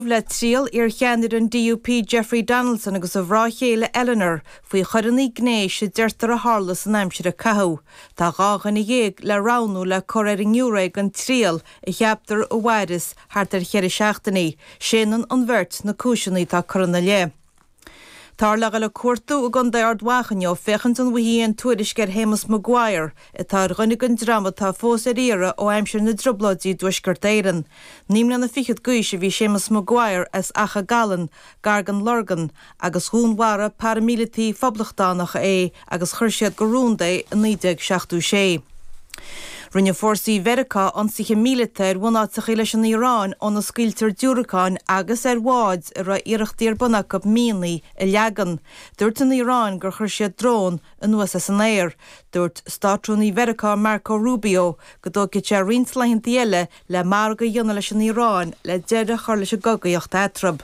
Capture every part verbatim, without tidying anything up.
Le tríal ar cheannar an D U P Jeffrey Donaldson agus a bhráchéile Eleanor faoi chorannaí gnéis sé deirtar a hálas an aimsir a cathú. Tá gágan i dhéag le ránú le choir an Newreg an tríal i cheaptar ó Bhairis thart ar cheir seachtaí, séanan an bhirt na cúiseannaí tá choranna le. Tar le le cuartú a gan daard wachanio fechant an wihíon tuairis ger Hémas Maguire, i tar rinnig an drama tá fós ar ire ó aimsir na droblodí dúisgur deiran. Nímna na fichad guise bhí Séamus Maguire as acha galan, gargan lorgan, agus húnhara paramilití fablachtánach é agus chuirsiad gorúndé a nídeag seachtú sé. Rinne fórsaí Verica an siche míletar bhánátach leis an Irán an na scailtear dúracáin agus ar bháid ar ra iireachtaí bunach ab mínaí i leagan. Dúirt an Irán gur chuir siad drón an nuas as an éir. Dúirt státrúnaí Verica Marco Rubio go dó go te rins lehin diaile le marga dionne leis an Irán le deire chuir leis a gagaíocht etrab.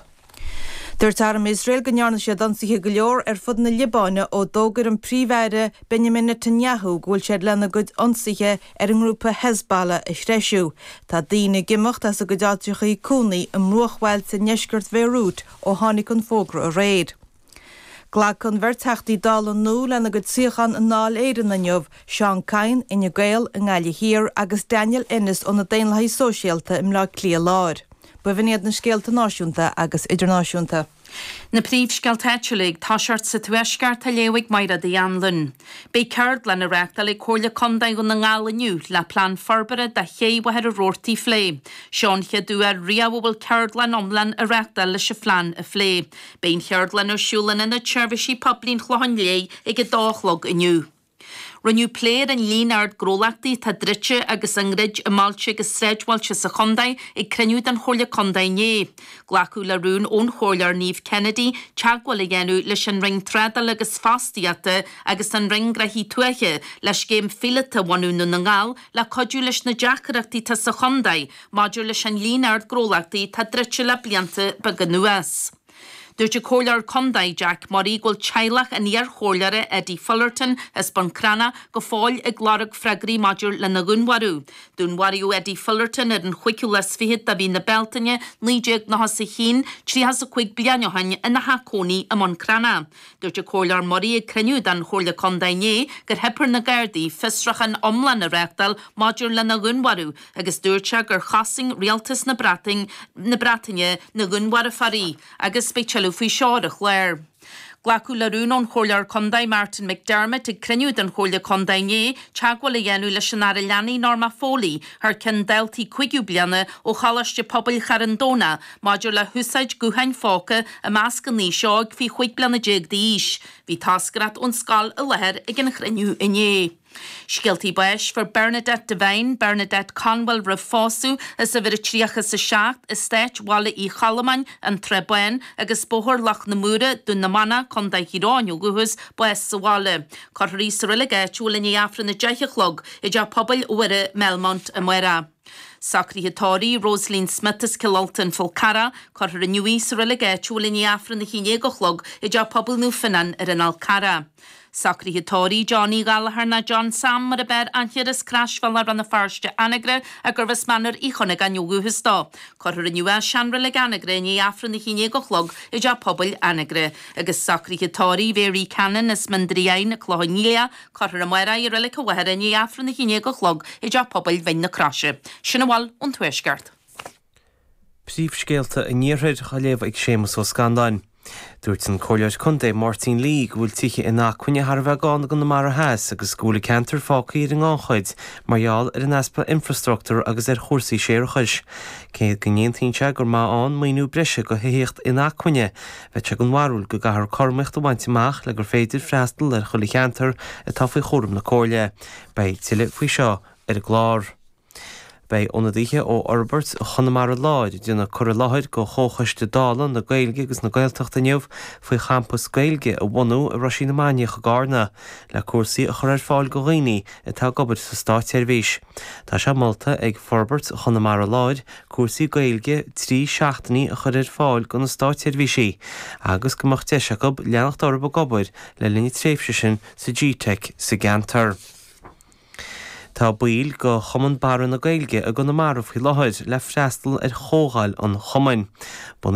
Dúirt arm Israel gnearna sé dansaithe go leor ar fud na Libáine ó dógur an príomhheire Benjamin Netanyahu ghfuil séad lena go ionsaithe ar an grúpa Hezbollah i Shreisiú. Tá daoine gimocht as a go dáitreacha cúnaí an mruachhhail sa neisgurt Beirut ó tháinig an fógra a réad. Glach an bhirteachtaí dal an nó lena go tíochan an náil éidir na neamh, Sean Cain, Inne Gael, an Gáile Hir agus Daniel Innes ó na Daonlaí Sóisialta im lá clia láir. Bhuinead na scéalta náisiúnta agus idirnáisiúnta. Na príomhscealtéitiúlaigh tá seart sa tuaisceart a léigh maire de Anlin. Bé ceard le na reachtal le cóirle condaigh go na ngála le plán forbere de chéhhair a róirtaí phlé. Seán cheadú ar riamhfuil ceard le omlan a reachtal le se phlean a phlé. Béin cheard le nó siúlan in na tseirbhísí poblín chlohanlé ag go dálog iniu. Rinneú pléir an líonard grólaachtaí tá dritse agus an grid a máilte agus sreidhwailte sa chondaigh ag cruniúd an chóirle condaigh né. Glacú le rún ón chóirlear Niamh Kennedy teagháil a ghéanú leis an ring tredal agus fástaíata agus an ring graithí tuaiche leis céim fillata bhainú na ngáil le codú leis na deachreachtaí tá sa chondaigh, maidir leis an líonard grólaachtaí tá dritse le blianta baga nuas. Dúirte chóirlear condaigh Jack mar ígóil teilech a níor chóirleare Eddie Fullerton is Buncrana go fáil ag glárag freagaí maidir le na gúnharú. Dúnharú Eddie Fullerton ar an chuiciú les fihiad a bhí na Beltaine nídeag na has a chin trí has a chuig blianahain in na hacóní am Buncrana. Dúirte chóirlear marí ag cruniúd an chóirle condaigh né gur hepar na Gardaí fisrach an omlan a reachtal maidir le na gúnharú agus dúirte gur chasing rialtas na Brating na Brataine na gúnhar farí agus spéisialú fui seoirich léir. Glacú le rún an chóirlear condaigh Martin McDermott ag cruniúd an chóirle condaigh né teagháil a dhéanú leis an ar leanaí Norma Foley ar cin deltaí cuigiú bliana ó chalaiste pobl Charandóna maidir le húsáid gúhain fóca a meas go ní seo ag fhí chuig bliana déag díis. Bhí tascarat ón scal a leir ag an chruniú i né. Scialtaí bais for Bernadette Devine, Bernadette Conwell Rafosú is a bhir tríocha sa seacht is steit wala í Chalamáin an Trebain agus bóthir lach na múra dún na mana condaigh Hirániu gohus bais sa wala. Corthaí sa rilige túla ní afra na deithechlog i d pobl uire Melmont a muera. Sacríthatóirí Rosaleen Smith is Kilalton Fulcara, corthar a nuí sa rilige túla ní afra na chiné gochlog i d pobl nú finan ar an Alcara. Sacríthatóirí Johnny Gallagher na John Sam mar a ber anchiad is crashfall ar an na farste anagre a gurfas manor íchonig an nioguhus dó. Corthar a nuá seanra le anagre ní afran na chiné gochlog i d pobl anagre. Agus sacríthatóirí Mary Cannon is Mandriain na Clohanília, corthar a muera i rilik a wehera ní afran na chiné gochlog i d pobl vein na crashe. Sinna bhil ón tuaisceart. Príomhscéalta a níorthaid a léamh ag Séamus ó Scandáin. Dúirt an chóirleir condaigh Martin Lee bhfuil tithe in nach cuine Harbheith gána go na mar a heas agus scúla cantar fácaí ar an gáchaid margheall ar an aspa infrastruchtúr agus ar chóirsaí sé ar chuis. Céad go ndéantínse gur má an maoinú breise go héíocht in nach cuine bheit se go nharúil go gahar cormacht ó bainteach le gur féidir freastal ar chola cantar a tá faoi chóram na cóirle, bei tiile faoi seo ar a glár. Bei onadíthe ó Orbert a chonamara láid dúna chur láid go chóchaiste dálan na Gaeilge agus na Gaeltachta neamh faoi campus Gaeilge a bhhanú a Roisin na Maíoch a Garna le cuasaí a chur ar fáil go dhaoine a tá gobert sa Stáit Seirbhís. Tá se molta ag Forbert a chonamara láid cuasaí Gaeilge trí seachtaí a chur ar fáil go na Stáit Seirbhísí agus go mbeadh teise go leannacht orb a gobair le linne tréimhse sin sa G-Tech sa Gantar. Tá buil go choman baran na gailge a go na marmh i láthid le freastal ar chógáil an chomain.